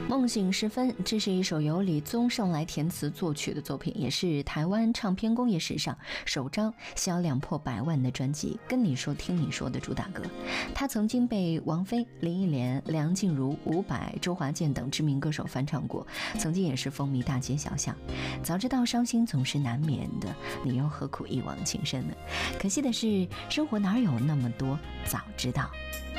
梦醒时分，这是一首由李宗盛来填词作曲的作品，也是台湾唱片工业史上首张销量破100万的专辑《跟你说听你说》的主打歌。它曾经被王菲、林忆莲、梁静茹、伍佰、周华健等知名歌手翻唱过，曾经也是风靡大街小巷。早知道伤心总是难免的，你又何苦一往情深呢？可惜的是，生活哪有那么多早知道。